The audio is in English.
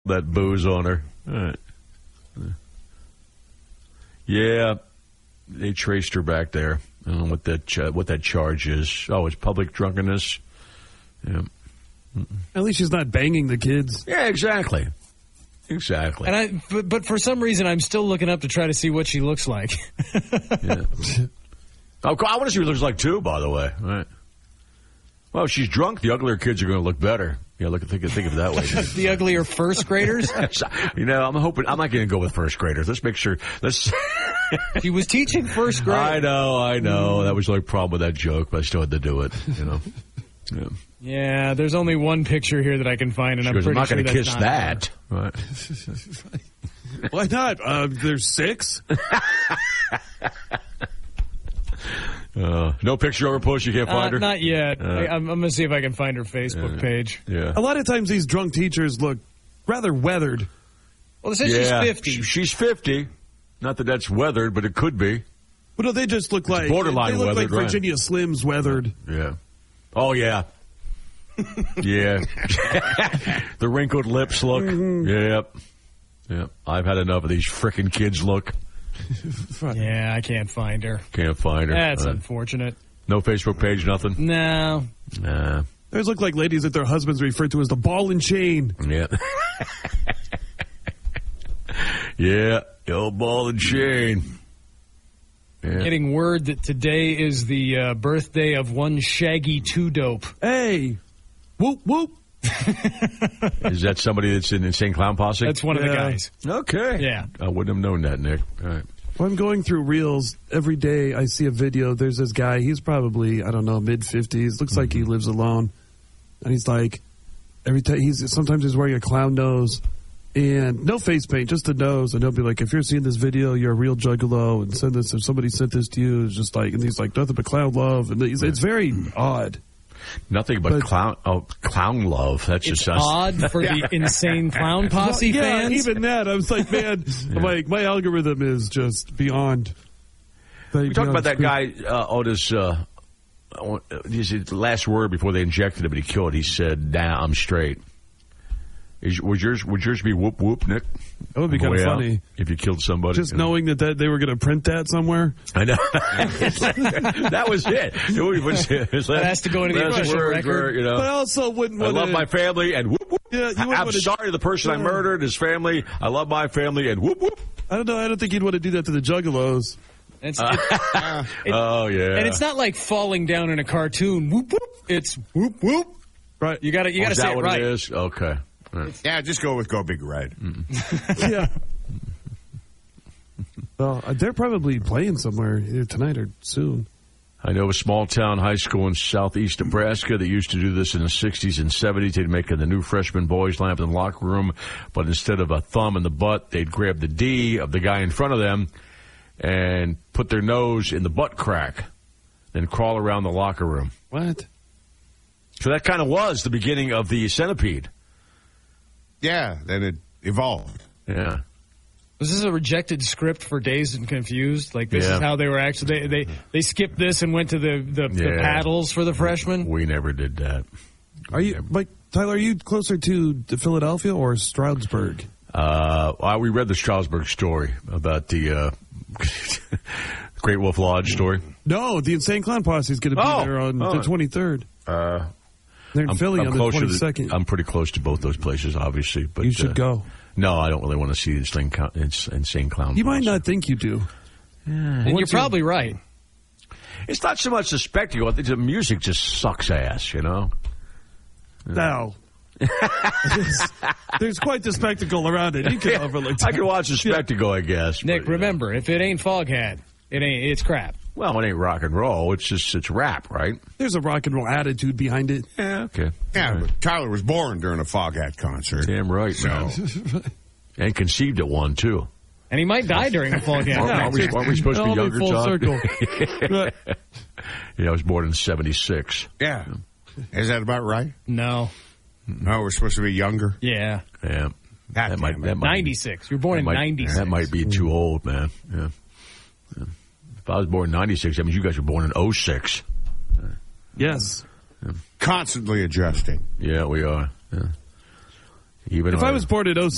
that booze on her. All right. Yeah, they traced her back there. I don't know what that charge is. Oh, it's public drunkenness. Yeah. At least she's not banging the kids. Yeah, exactly. Exactly. And but for some reason, I'm still looking up to try to see what she looks like. Yeah. Oh, I want to see what it looks like, too, by the way. All right. Well, if she's drunk, the uglier kids are going to look better. Yeah, think of it that way. The uglier first graders? I'm not going to go with first graders. Let's make sure. She was teaching first grade. I know. That was the only problem with that joke, but I still had to do it, Yeah. Yeah, there's only one picture here that I can find, and I'm pretty not sure going to kiss that. Right. Why not? There's 6. No picture over push. You can't find her? Not yet. I'm going to see if I can find her Facebook page. Yeah. A lot of times these drunk teachers look rather weathered. Well, they said she's 50. She's 50. Not that that's weathered, but it could be. Well, no, they just look like borderline they look weathered, like Virginia Slims weathered. Yeah. Oh, yeah. Yeah. The wrinkled lips look. Mm-hmm. Yep. I've had enough of these frickin' kids look. Yeah, I can't find her. Can't find her. That's unfortunate. No Facebook page, nothing? No. Nah. Those look like ladies that their husbands refer to as the ball and chain. Yeah. Yeah. The old ball and chain. Yeah. Getting word that today is the birthday of one Shaggy Two Dope. Hey. Whoop, whoop. Is that somebody that's in Insane Clown Posse? That's one of the guys. Okay. Yeah. I wouldn't have known that, Nick. All right. When I'm going through Reels, every day I see a video. There's this guy. He's probably, mid-50s. Looks like he lives alone. And he's like, sometimes he's wearing a clown nose and no face paint, just a nose. And he'll be like, if you're seeing this video, you're a real juggalo. And send this, if somebody sent this to you, it's just like, and he's like, nothing but clown love. And it's very odd. Nothing but clown love. That's it's just us. Odd for the Insane Clown Posse fans. Yeah, even that. I was like, man, my algorithm is just beyond. We talked about that guy, Otis. His last word before they injected him, but he killed. He said, "Nah, I'm straight." Would yours be whoop whoop, Nick? That would be kind of funny if you killed somebody. Just knowing that they were going to print that somewhere. I know. That was it. That has to go into the official record. But I also wouldn't want I love my family and whoop whoop. Yeah, I'm sorry to the person I murdered, his family. I love my family and whoop whoop. I don't know. I don't think you'd want to do that to the Juggalos. Oh yeah. And it's not like falling down in a cartoon. Whoop whoop. It's whoop whoop. Right. You got to say it what right. It is? Okay. Right. Yeah, just go with Go Big Red. Yeah. Well, they're probably playing somewhere either tonight or soon. I know a small-town high school in southeast Nebraska that used to do this in the 60s and 70s. They'd make the new freshman boys line up in the locker room, but instead of a thumb in the butt, they'd grab the D of the guy in front of them and put their nose in the butt crack, then crawl around the locker room. What? So that kind of was the beginning of the Centipede. Yeah, then it evolved. Yeah. Was this a rejected script for Dazed and Confused? Like this is how they were actually they skipped this and went to the paddles for the freshmen? We never did that. Tyler, are you closer to Philadelphia or Stroudsburg? We read the Stroudsburg story about the Great Wolf Lodge story. No, the Insane Clown Posse is going to be there on the 23rd. They're in Philly on the 22nd. I'm pretty close to both those places, obviously. But you should go. No, I don't really want to see Insane Clown. You might not think you do. And you're probably right. It's not so much the spectacle. I think the music just sucks ass, you know? No. There's quite the spectacle around it. You can overlook that. I can watch the spectacle, I guess. Nick, remember, if it ain't Foghat, it's crap. Well, it ain't rock and roll. It's rap, right? There's a rock and roll attitude behind it. Yeah, okay. Yeah, but Tyler was born during a Foghat concert. Damn right. So. And conceived at one, too. And he might die during a Foghat. Aren't we supposed to be younger, full John? circle. Yeah, I was born in 76. Yeah. Is that about right? No. No, we're supposed to be younger? Yeah. Yeah. That might 96. You were born in 96. That might be too old, man. Yeah. If I was born in 96, that means you guys were born in 06. Yes. Yeah. Constantly adjusting. Yeah, we are. Yeah. Even if I was born in 06,